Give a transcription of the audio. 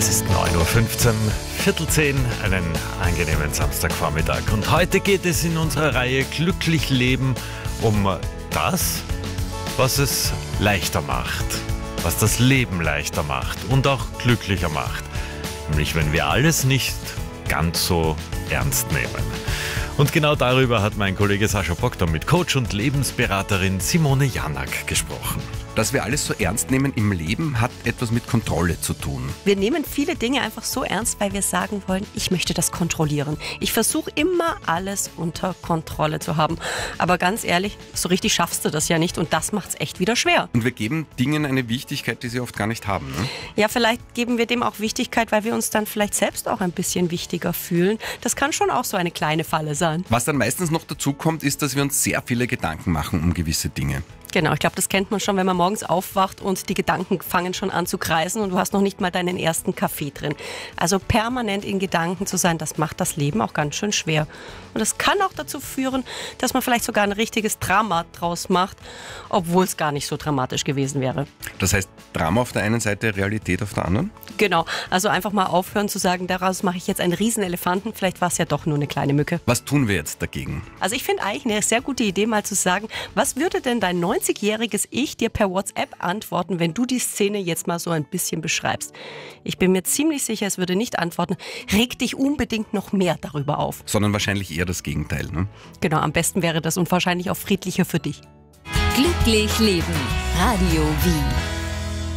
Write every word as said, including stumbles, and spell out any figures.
Es ist neun Uhr fünfzehn, Viertel zehn, einen angenehmen Samstagvormittag. Und heute geht es in unserer Reihe Glücklich Leben um das, was es leichter macht, was das Leben leichter macht und auch glücklicher macht. Nämlich, wenn wir alles nicht ganz so ernst nehmen. Und genau darüber hat mein Kollege Sascha Proctor mit Coach und Lebensberaterin Simone Janak gesprochen. Dass wir alles so ernst nehmen im Leben, hat etwas mit Kontrolle zu tun. Wir nehmen viele Dinge einfach so ernst, weil wir sagen wollen, ich möchte das kontrollieren. Ich versuche immer, alles unter Kontrolle zu haben. Aber ganz ehrlich, so richtig schaffst du das ja nicht und das macht es echt wieder schwer. Und wir geben Dingen eine Wichtigkeit, die sie oft gar nicht haben. Ne? Ja, vielleicht geben wir dem auch Wichtigkeit, weil wir uns dann vielleicht selbst auch ein bisschen wichtiger fühlen. Das kann schon auch so eine kleine Falle sein. Was dann meistens noch dazu kommt, ist, dass wir uns sehr viele Gedanken machen um gewisse Dinge. Genau, ich glaube, das kennt man schon, wenn man morgens aufwacht und die Gedanken fangen schon an zu kreisen und du hast noch nicht mal deinen ersten Kaffee drin. Also permanent in Gedanken zu sein, das macht das Leben auch ganz schön schwer. Und das kann auch dazu führen, dass man vielleicht sogar ein richtiges Drama draus macht, obwohl es gar nicht so dramatisch gewesen wäre. Das heißt, Drama auf der einen Seite, Realität auf der anderen? Genau, also einfach mal aufhören zu sagen, daraus mache ich jetzt einen Riesenelefanten, vielleicht war es ja doch nur eine kleine Mücke. Was tun wir jetzt dagegen? Also ich finde eigentlich eine sehr gute Idee, mal zu sagen, was würde denn dein neunzigjähriges Ich dir per WhatsApp antworten, wenn du die Szene jetzt mal so ein bisschen beschreibst? Ich bin mir ziemlich sicher, es würde nicht antworten, reg dich unbedingt noch mehr darüber auf. Sondern wahrscheinlich eher das Gegenteil, ne? Genau, am besten wäre das und wahrscheinlich auch friedlicher für dich. Glücklich leben. Radio Wien.